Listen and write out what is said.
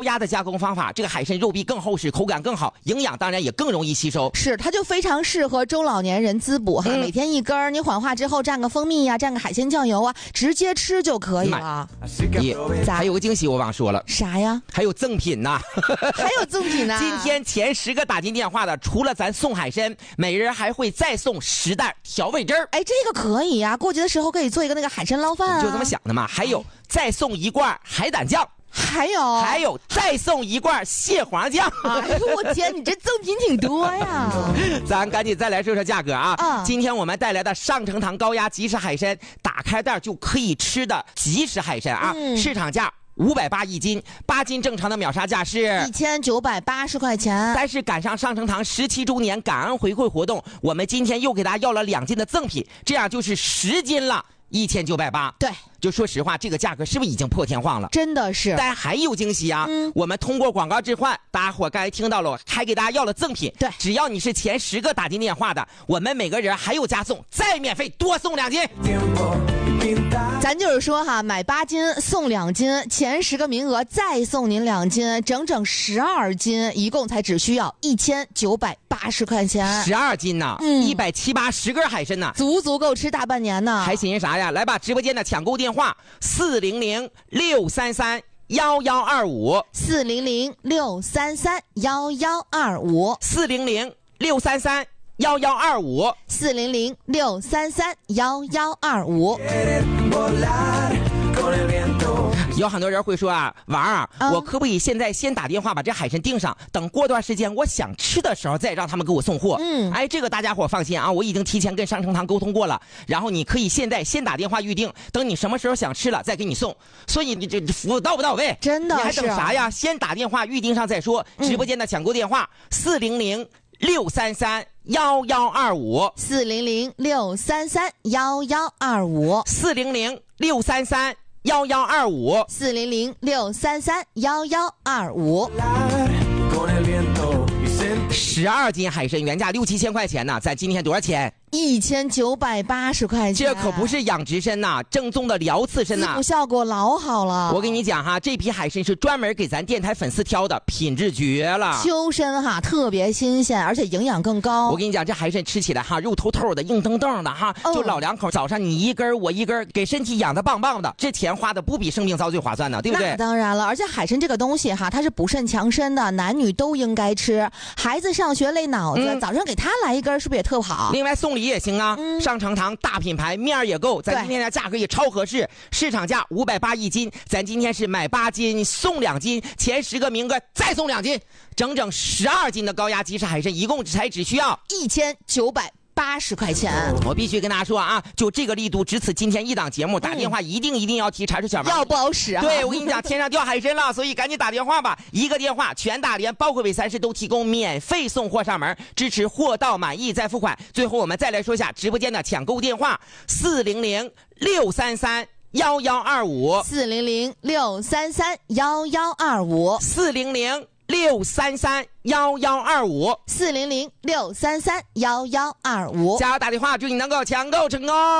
压的加工方法，这个海参肉壁更厚实，口感更好，营养当然也更容易吸收。 是，它就非常适合中老年人滋补哈，每天一根儿，你缓化之后蘸个蜂蜜呀，蘸个海鲜酱油啊，直接吃就可以了。 还有个惊喜我忘说了， 啥呀？ 还有赠品呢。 还有赠品呢。 今天前10个打进电话的，除了咱送海参，每人还会再送10袋调味汁儿。 哎，这个可以呀，过节的时候可以做一个那个海参捞饭啊。 就这么想的嘛。还有再送1罐海胆酱。 还有再送1罐蟹黄酱。 哎呦我天，你这赠品挺多呀。 咱赶紧再来说说价格啊。今天我们带来的上城堂高压即食海参，打开袋就可以吃的即食海参啊，市场价580一斤，8斤正常的秒杀价是 1980块钱。 但是赶上上城堂17周年感恩回馈活动，我们今天又给大家要了2斤的赠品，这样就是10斤了，1980。 对， 就说实话，这个价格是不是已经破天荒了？ 真的是。 但还有惊喜啊！我们通过广告置换，大家伙刚才听到了，还给大家要了赠品。 对， 只要你是前10个打进电话的，我们每个人还有加送，再免费多送2斤。 咱就是说哈，买8斤送2斤，前10个名额再送您2斤，整整12斤，一共才只需要1980块钱。 12斤呢，170根海参呢， 足够吃大半年呢。 还寻思啥呀？来吧，直播间的抢购电话400-633-1125，400-633-1125。有很多人会说啊，王啊，我可不可以现在先打电话把这海参订上，等过段时间我想吃的时候再让他们给我送货。哎，这个大家伙放心啊，我已经提前跟上城堂沟通过了，然后你可以现在先打电话预定，等你什么时候想吃了再给你送。所以你这服务到不到位？ 真的是。 你还等啥呀？先打电话预定上再说。直播间的抢购电话400-633-1125，400-633-1125，400-633-1125。12斤海参原价6-7千块钱呢，咱今天多少钱 ？1980块钱。 这可不是养殖参呐，正宗的辽刺参呐， 滋补效果老好了。 我跟你讲哈，这批海参是专门给咱电台粉丝挑的，品质绝了。 秋参哈，特别新鲜，而且营养更高。 我跟你讲，这海参吃起来哈，肉透透的，硬登登的哈，就老两口，早上你一根我一根，给身体养得棒棒的，这钱花的不比生病遭罪划算呢，对不对？ 那当然了，而且海参这个东西哈，它是补肾强身的，男女都应该吃。孩子上学累脑子，早上给他来一根，是不是也特好？ 另外送礼也行啊，上城堂大品牌，面也够，咱今天的价格也超合适，市场价580一斤，咱今天是买8斤送2斤，前10个名额再送2斤，整整12斤的高压即食海参，一共只需要 1980块钱。 我必须跟大家说啊，就这个力度，只此今天一档节目，打电话一定要提查出小王， 要不好使啊。 对，我跟你讲，天上掉海参了，所以赶紧打电话吧，一个电话全大连包括伪三市都提供免费送货上门，支持货到满意再付款。最后我们再来说一下直播间的抢购电话，400-633-1125，400-633-1125，400-633-1125， 400-633-1125。 加油打电话，祝你能够抢购成功。